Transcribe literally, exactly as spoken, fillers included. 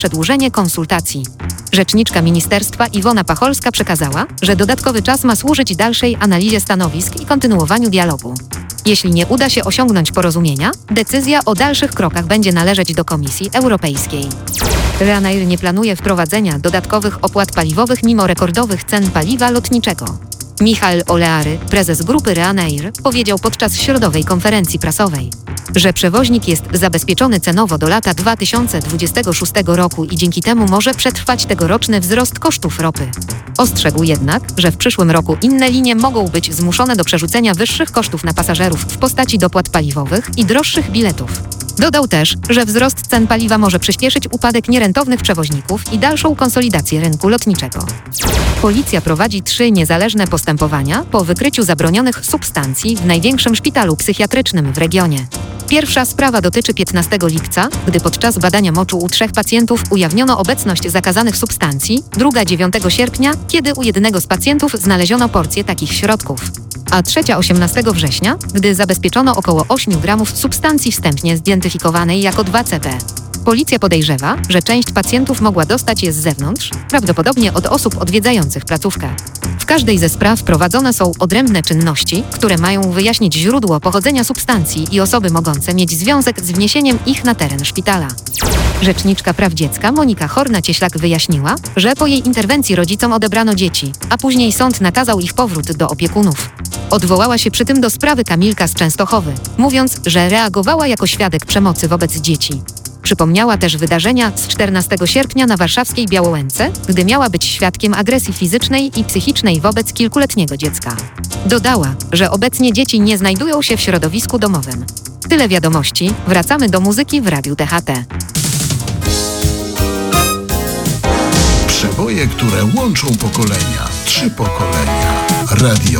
przedłużenie konsultacji. Rzeczniczka ministerstwa Iwona Pacholska przekazała, że dodatkowy czas ma służyć dalszej analizie stanowisk i kontynuowaniu dialogu. Jeśli nie uda się osiągnąć porozumienia, decyzja o dalszych krokach będzie należeć do Komisji Europejskiej. Ryanair nie planuje wprowadzenia dodatkowych opłat paliwowych mimo rekordowych cen paliwa lotniczego. Michał Oleary, prezes grupy Ryanair, powiedział podczas środowej konferencji prasowej, że przewoźnik jest zabezpieczony cenowo do lata dwa tysiące dwudziestego szóstego roku i dzięki temu może przetrwać tegoroczny wzrost kosztów ropy. Ostrzegł jednak, że w przyszłym roku inne linie mogą być zmuszone do przerzucenia wyższych kosztów na pasażerów w postaci dopłat paliwowych i droższych biletów. Dodał też, że wzrost cen paliwa może przyspieszyć upadek nierentownych przewoźników i dalszą konsolidację rynku lotniczego. Policja prowadzi trzy niezależne postępowania po wykryciu zabronionych substancji w największym szpitalu psychiatrycznym w regionie. Pierwsza sprawa dotyczy piętnastego lipca, gdy podczas badania moczu u trzech pacjentów ujawniono obecność zakazanych substancji, druga dziewiątego sierpnia, kiedy u jednego z pacjentów znaleziono porcję takich środków, a trzecia osiemnastego września, gdy zabezpieczono około ośmiu gramów substancji wstępnie zidentyfikowanej jako dwa C P. Policja podejrzewa, że część pacjentów mogła dostać je z zewnątrz, prawdopodobnie od osób odwiedzających placówkę. W każdej ze spraw prowadzone są odrębne czynności, które mają wyjaśnić źródło pochodzenia substancji i osoby mogące mieć związek z wniesieniem ich na teren szpitala. Rzeczniczka praw dziecka Monika Horna-Cieślak wyjaśniła, że po jej interwencji rodzicom odebrano dzieci, a później sąd nakazał ich powrót do opiekunów. Odwołała się przy tym do sprawy Kamilka z Częstochowy, mówiąc, że reagowała jako świadek przemocy wobec dzieci. Przypomniała też wydarzenia z czternastego sierpnia na warszawskiej Białołęce, gdy miała być świadkiem agresji fizycznej i psychicznej wobec kilkuletniego dziecka. Dodała, że obecnie dzieci nie znajdują się w środowisku domowym. Tyle wiadomości, wracamy do muzyki w Radiu T H T. Przeboje, które łączą pokolenia. Trzy pokolenia. Radio